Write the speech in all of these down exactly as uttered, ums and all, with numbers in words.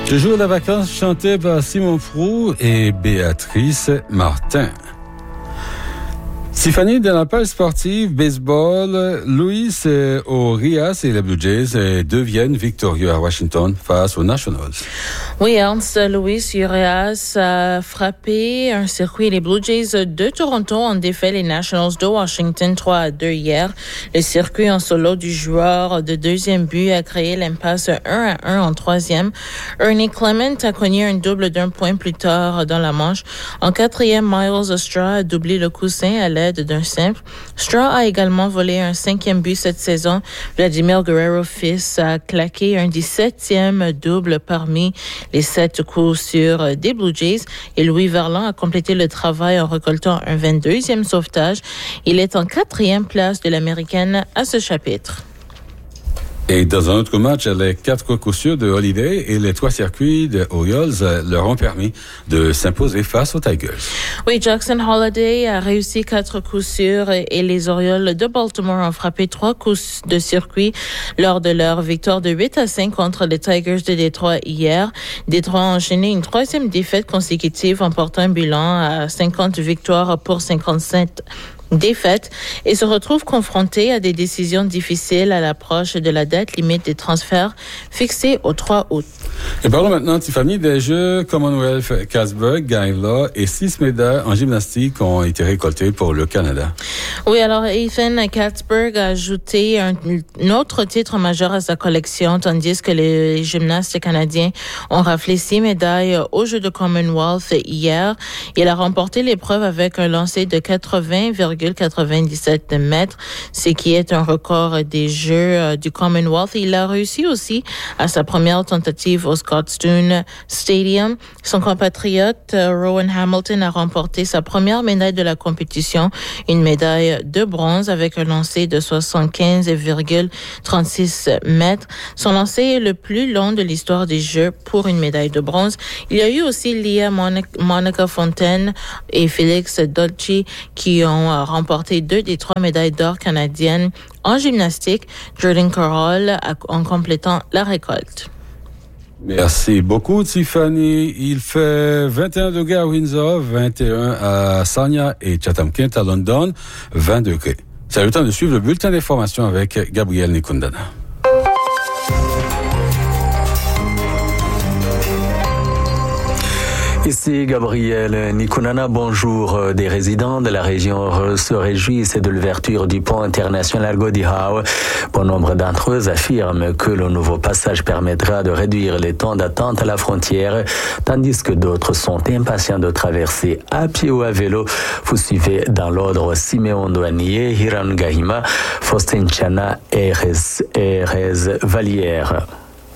Toujours la vacance chantée par Simon Frou et Béatrice Martin. Tiffany, de la page sportive, baseball, Luis Urias et les Blue Jays deviennent victorieux à Washington face aux Nationals. Oui, Ernst Luis Urias a frappé un circuit. Les Blue Jays de Toronto ont défait les Nationals de Washington trois à deux hier. Le circuit en solo du joueur de deuxième but a créé l'impasse un à un en troisième. Ernie Clement a cogné un double d'un point plus tard dans la manche. En quatrième, Miles Straw a doublé le coussin à l'aide d'un simple. Straw a également volé un cinquième but cette saison. Vladimir Guerrero fils a claqué un dix-septième double parmi les sept coups sûrs des Blue Jays et Louis Verland a complété le travail en récoltant un vingt-deuxième sauvetage. Il est en quatrième place de l'américaine à ce chapitre. Et dans un autre match, les quatre coups sûrs de Holiday et les trois circuits de Orioles leur ont permis de s'imposer face aux Tigers. Oui, Jackson Holiday a réussi quatre coups sûrs et les Orioles de Baltimore ont frappé trois coups de circuit lors de leur victoire de huit à cinq contre les Tigers de Détroit hier. Détroit a enchaîné une troisième défaite consécutive en portant un bilan à cinquante victoires pour cinquante-sept défaite et se retrouve confronté à des décisions difficiles à l'approche de la date limite des transferts fixée au trois août. Et parlons maintenant, Tiffany, des Jeux Commonwealth Casberg, Gaïla et six médailles en gymnastique ont été récoltées pour le Canada. Oui, alors Ethan Katzberg a ajouté un, un autre titre majeur à sa collection, tandis que les gymnastes canadiens ont raflé six médailles aux Jeux de Commonwealth hier. Il a remporté l'épreuve avec un lancer de quatre-vingts virgule quatre-vingt-dix-sept mètres, ce qui est un record des Jeux du Commonwealth. Il a réussi aussi à sa première tentative au Scotstoun Stadium. Son compatriote Rowan Hamilton a remporté sa première médaille de la compétition, une médaille de bronze avec un lancer de soixante-quinze virgule trente-six mètres. Son lancer est le plus long de l'histoire des Jeux pour une médaille de bronze. Il y a eu aussi Lia Monica Fontaine et Félix Dolci qui ont remporté deux des trois médailles d'or canadiennes en gymnastique. Jordan Carroll en complétant la récolte. Merci beaucoup, Tiffany. Il fait vingt et un degrés à Windsor, vingt et un à Sarnia et Chatham-Kent à London, vingt degrés. C'est le temps de suivre le bulletin d'information avec Gabriel Nikundana. Ici Gabriel Nikunana, bonjour. Des résidents de la région se réjouissent de l'ouverture du pont international Gordie Howe. Bon nombre d'entre eux affirment que le nouveau passage permettra de réduire les temps d'attente à la frontière, tandis que d'autres sont impatients de traverser à pied ou à vélo. Vous suivez dans l'ordre Siméon Douanier, Hiran Gahima, Faustin Chana et Erez Vallière.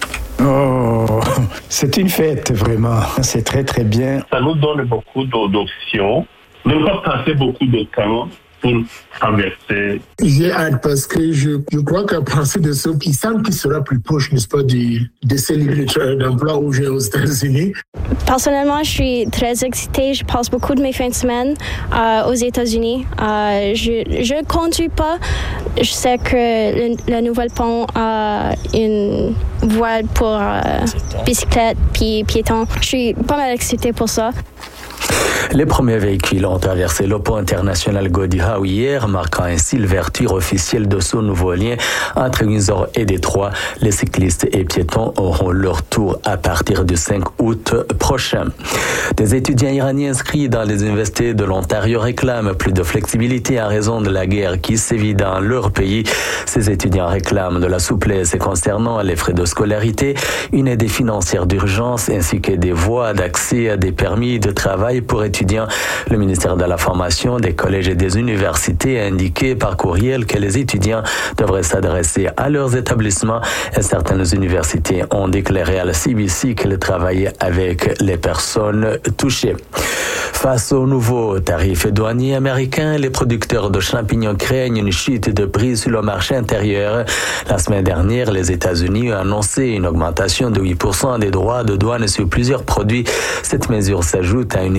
Oh, c'est une fête, vraiment. C'est très, très bien. Ça nous donne beaucoup d'options. Ne pas passer beaucoup de temps pour traverser. J'ai hâte parce que je, je crois qu'à partir de ça, il semble qu'il sera plus proche, n'est-ce pas, du, de ces livres d'emploi où j'ai aux États-Unis. Personnellement, je suis très excitée. Je passe beaucoup de mes fins de semaine euh, aux États-Unis. Euh, je ne conduis pas. Je sais que le, le nouvel pont a une voie pour euh, bicyclette puis piétons. Je suis pas mal excitée pour ça. Les premiers véhicules ont traversé le pont international Gordie Howe hier, marquant ainsi l'ouverture officielle de ce nouveau lien entre Windsor et Détroit. Les cyclistes et piétons auront leur tour à partir du cinq août prochain. Des étudiants iraniens inscrits dans les universités de l'Ontario réclament plus de flexibilité en raison de la guerre qui sévit dans leur pays. Ces étudiants réclament de la souplesse concernant les frais de scolarité, une aide financière d'urgence ainsi que des voies d'accès à des permis de travail pour étudiants. Le ministère de la Formation, des collèges et des universités a indiqué par courriel que les étudiants devraient s'adresser à leurs établissements et certaines universités ont déclaré à la C B C qu'elles travaillaient avec les personnes touchées. Face aux nouveaux tarifs douaniers américains, les producteurs de champignons craignent une chute de prix sur le marché intérieur. La semaine dernière, les États-Unis ont annoncé une augmentation de huit pour cent des droits de douane sur plusieurs produits. Cette mesure s'ajoute à une taxe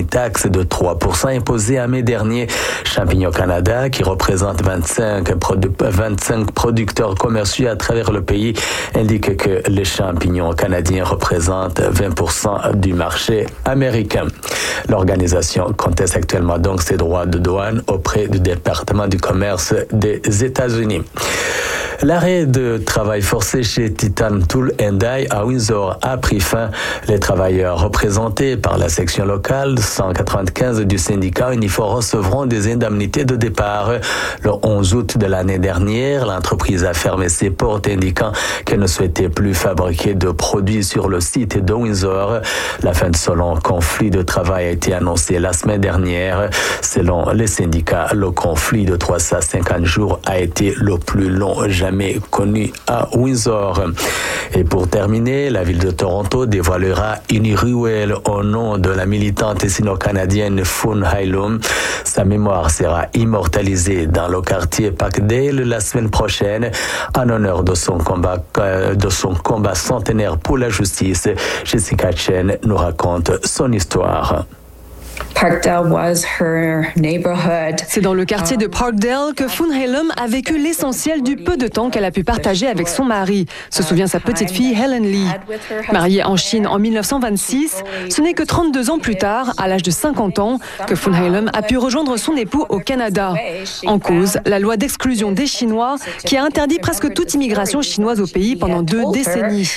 de trois pour cent imposé en mai dernier. Champignons Canada, qui représente vingt-cinq, produ- vingt-cinq producteurs commerciaux à travers le pays, indique que les champignons canadiens représentent vingt pour cent du marché américain. L'organisation conteste actuellement donc ses droits de douane auprès du département du commerce des États-Unis. L'arrêt de travail forcé chez Titan Tool and Die à Windsor a pris fin. Les travailleurs représentés par la section locale cent quatre-vingt-quinze du syndicat Unifor recevront des indemnités de départ. Le onze août de l'année dernière, l'entreprise a fermé ses portes indiquant qu'elle ne souhaitait plus fabriquer de produits sur le site de Windsor. La fin de ce long conflit de travail a été annoncée la semaine dernière. Selon les syndicats, le conflit de trois cent cinquante jours a été le plus long jamais connu à Windsor. Et pour terminer, la ville de Toronto dévoilera une ruelle au nom de la militante sino-canadienne Fun Hai Lum. Sa mémoire sera immortalisée dans le quartier Parkdale la semaine prochaine en honneur de son combat, de son combat centenaire pour la justice. Jessica Chen nous raconte son histoire. Parkdale was her neighborhood. C'est dans le quartier de Parkdale que Fun Hai Lum a vécu l'essentiel du peu de temps qu'elle a pu partager avec son mari, se souvient sa petite fille Helen Lee. Mariée en Chine en dix-neuf cent vingt-six, ce n'est que trente-deux ans plus tard, à l'âge de cinquante ans, que Fun Hai Lum a pu rejoindre son époux au Canada. En cause, la loi d'exclusion des Chinois qui a interdit presque toute immigration chinoise au pays pendant deux décennies.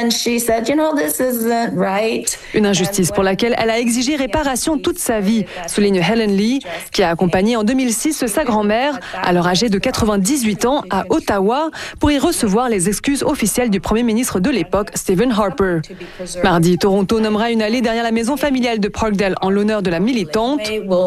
Une injustice pour laquelle elle a exigé réparation toute sa vie, souligne Helen Lee, qui a accompagné en deux mille six sa grand-mère, alors âgée de quatre-vingt-dix-huit ans, à Ottawa, pour y recevoir les excuses officielles du premier ministre de l'époque, Stephen Harper. Mardi, Toronto nommera une allée derrière la maison familiale de Parkdale en l'honneur de la militante.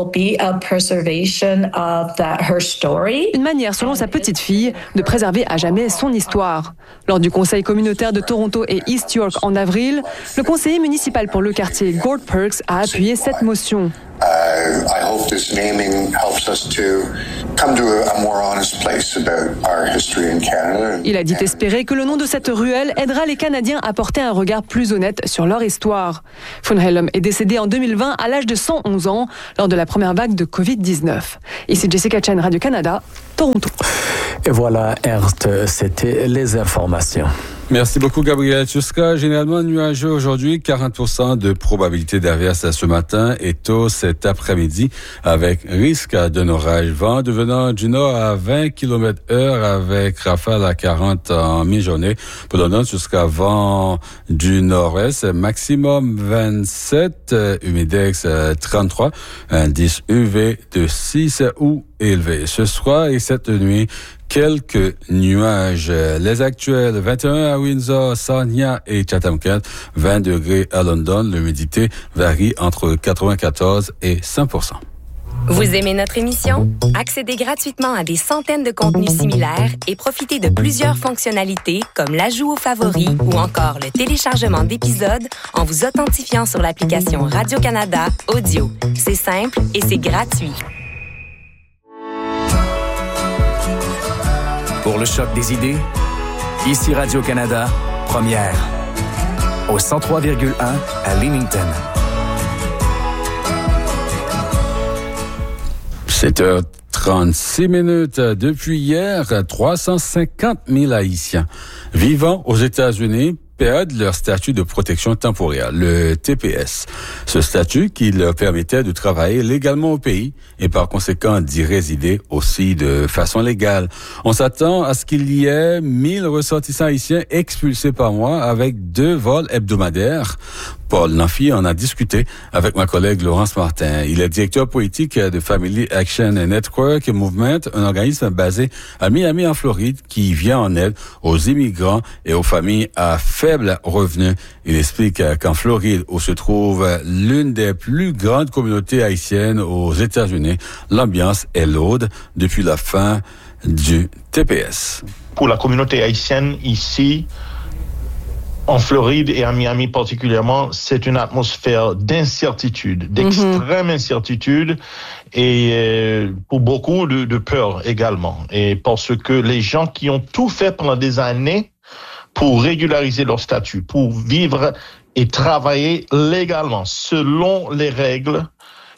Une manière, selon sa petite fille, de préserver à jamais son histoire. Lors du conseil communautaire de Toronto et East York en avril, le conseiller municipal pour le quartier, Gord Perks, a appuyé cette motion. Uh, I hope this naming helps us to come to a, a more honest place about our history in Canada. Il a dit espérer que le nom de cette ruelle aidera les Canadiens à porter un regard plus honnête sur leur histoire. Fun Hai Lum est décédé en deux mille vingt à l'âge de cent onze ans lors de la première vague de covid dix-neuf. Ici Jessica Chen, Radio-Canada, Toronto. Et voilà, Ernst, c'était les informations. Merci beaucoup, Gabriel Tchuska. Généralement nuageux aujourd'hui, quarante pour cent de probabilité d'averse ce matin et tôt cet après-midi avec risque d'un orage. Vent devenant du nord à vingt kilomètres heure avec rafale à quarante en mi-journée. Pour le nord jusqu'à vent du nord-est, maximum vingt-sept, humidex trente-trois, indice U V de six ou élevé. Ce soir et cette nuit, quelques nuages. Les actuels, vingt et un à Windsor, Sarnia et Chatham-Kent, vingt degrés à London. L'humidité varie entre quatre-vingt-quatorze et cent pour cent. Vous aimez notre émission? Accédez gratuitement à des centaines de contenus similaires et profitez de plusieurs fonctionnalités comme l'ajout aux favoris ou encore le téléchargement d'épisodes en vous authentifiant sur l'application Radio-Canada Audio. C'est simple et c'est gratuit. Pour le choc des idées, ici Radio-Canada, première, au cent trois virgule un à Leamington. sept heures trente-six minutes. Depuis hier, trois cent cinquante mille Haïtiens vivant aux États-Unis perdent leur statut de protection temporaire, le T P S. Ce statut qui leur permettait de travailler légalement au pays et par conséquent d'y résider aussi de façon légale. On s'attend à ce qu'il y ait mille ressortissants haïtiens expulsés par mois avec deux vols hebdomadaires. Paul Nanfi en a discuté avec ma collègue Laurence Martin. Il est directeur politique de Family Action Network Movement, un organisme basé à Miami en Floride qui vient en aide aux immigrants et aux familles à faible revenu. Il explique qu'en Floride, où se trouve l'une des plus grandes communautés haïtiennes aux États-Unis, l'ambiance est lourde depuis la fin du T P S. Pour la communauté haïtienne ici, en Floride et à Miami particulièrement, c'est une atmosphère d'incertitude, d'extrême mm-hmm. incertitude et euh, pour beaucoup de, de peur également. Et parce que les gens qui ont tout fait pendant des années pour régulariser leur statut, pour vivre et travailler légalement selon les règles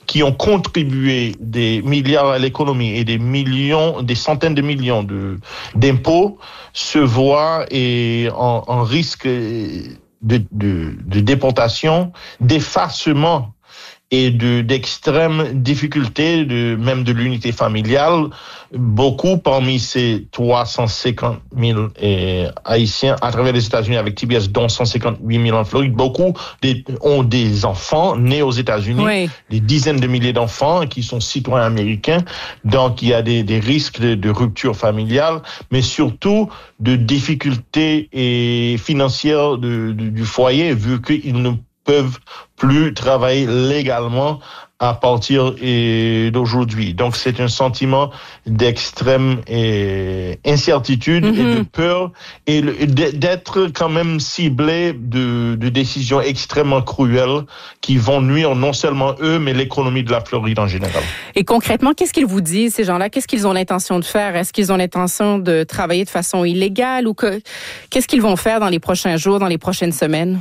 qui ont contribué des milliards à l'économie et des millions, des centaines de millions de, d'impôts se voient et en, en risque de, de, de déportation, d'effacement et de, d'extrêmes difficultés, de, même de l'unité familiale. Beaucoup parmi ces trois cent cinquante mille eh, Haïtiens à travers les États-Unis avec T B S, dont cent cinquante-huit mille en Floride, beaucoup des, ont des enfants nés aux États-Unis, oui. Des dizaines de milliers d'enfants qui sont citoyens américains. Donc, il y a des, des risques de, de rupture familiale, mais surtout de difficultés et financières de, de, du foyer, vu qu'ils ne peuvent plus travailler légalement à partir et, d'aujourd'hui. Donc, c'est un sentiment d'extrême et, incertitude mm-hmm. et de peur et le, d'être quand même ciblé de, de décisions extrêmement cruelles qui vont nuire non seulement eux, mais l'économie de la Floride en général. Et concrètement, qu'est-ce qu'ils vous disent, ces gens-là? Qu'est-ce qu'ils ont l'intention de faire? Est-ce qu'ils ont l'intention de travailler de façon illégale ou que, qu'est-ce qu'ils vont faire dans les prochains jours, dans les prochaines semaines?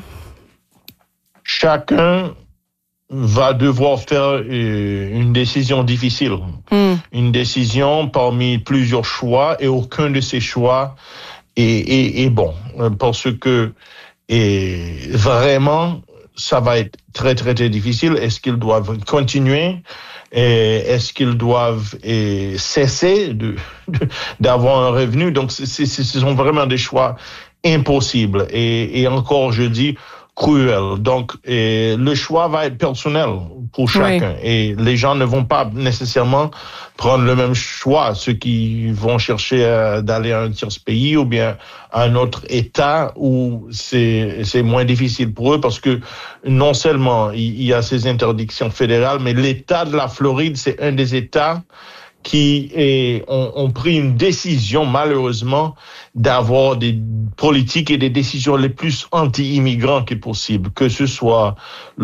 Chacun va devoir faire une décision difficile. Mm. Une décision parmi plusieurs choix et aucun de ces choix est, est, est bon. Parce que et vraiment, ça va être très, très, très difficile. Est-ce qu'ils doivent continuer? Et est-ce qu'ils doivent et, cesser de, de, d'avoir un revenu? Donc, c'est, c'est, ce sont vraiment des choix impossibles. Et, et encore, je dis, cruel. Donc, et le choix va être personnel pour chacun. Oui. Et les gens ne vont pas nécessairement prendre le même choix. Ceux qui vont chercher à, d'aller à un tiers pays ou bien à un autre État où c'est, c'est moins difficile pour eux parce que non seulement il y a ces interdictions fédérales, mais l'État de la Floride, c'est un des États qui est, ont, ont pris une décision, malheureusement, d'avoir des politiques et des décisions les plus anti-immigrants que possible, que ce soit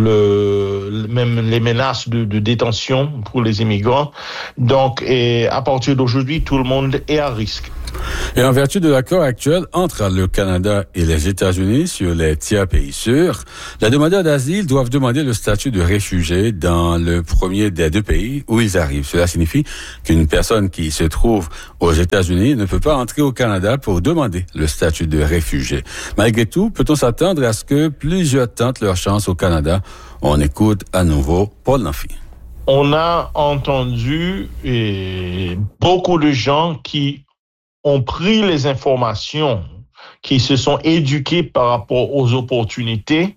le, même les menaces de, de détention pour les immigrants. Donc, et à partir d'aujourd'hui, tout le monde est à risque. Et en vertu de l'accord actuel entre le Canada et les États-Unis sur les tiers pays sûrs, les demandeurs d'asile doivent demander le statut de réfugié dans le premier des deux pays où ils arrivent. Cela signifie qu'une personne qui se trouve aux États-Unis ne peut pas entrer au Canada pour demander le statut de réfugié. Malgré tout, peut-on s'attendre à ce que plusieurs tentent leur chance au Canada? On écoute à nouveau Paul Nafi. On a entendu et, beaucoup de gens qui ont pris les informations, qui se sont éduqués par rapport aux opportunités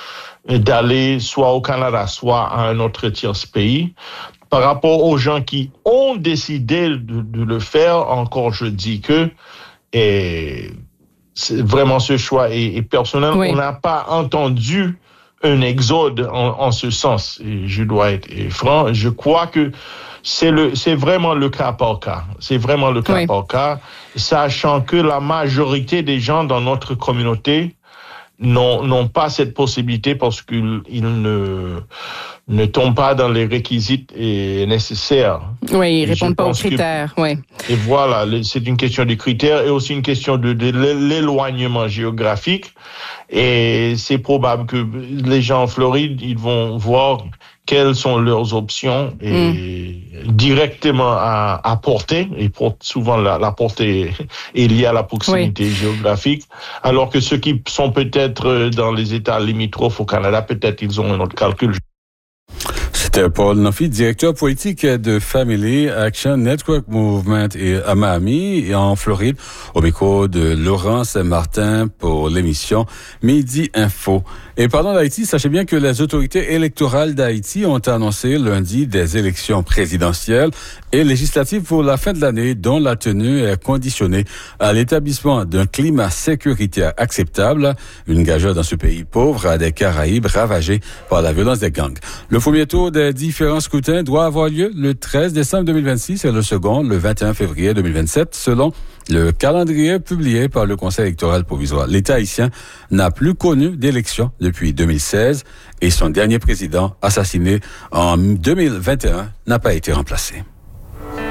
d'aller soit au Canada, soit à un autre tiers pays. Par rapport aux gens qui ont décidé de, de le faire, encore je dis que et c'est vraiment ce choix est, est personnel. Oui. On n'a pas entendu un exode en, en ce sens. Et je dois être franc. Je crois que c'est le, c'est vraiment le cas par cas. C'est vraiment le cas oui. par cas, sachant que la majorité des gens dans notre communauté n'ont, n'ont pas cette possibilité parce qu'ils ils ne, ne tombent pas dans les réquisites nécessaires. Oui, ils répondent pas aux critères. Que, oui. Et voilà, c'est une question de critères et aussi une question de, de l'éloignement géographique. Et c'est probable que les gens en Floride, ils vont voir quelles sont leurs options et mm. directement à, à porter. Et pour, souvent, la, la portée est liée à la proximité oui. géographique. Alors que ceux qui sont peut-être dans les États limitrophes au Canada, peut-être ils ont un autre calcul. C'était Paul Nafi, directeur politique de Family Action Network Movement et à Miami et en Floride, au micro de Laurence Martin pour l'émission Midi Info. Et parlant d'Haïti, sachez bien que les autorités électorales d'Haïti ont annoncé lundi des élections présidentielles et législatives pour la fin de l'année, dont la tenue est conditionnée à l'établissement d'un climat sécuritaire acceptable, une gageure dans ce pays pauvre à des Caraïbes ravagés par la violence des gangs. Le premier tour des différents scrutins doit avoir lieu le treize décembre deux mille vingt-six et le second le vingt et un février deux mille vingt-sept, selon le calendrier publié par le Conseil électoral provisoire. L'État haïtien n'a plus connu d'élection depuis deux mille seize et son dernier président, assassiné en deux mille vingt et un, n'a pas été remplacé.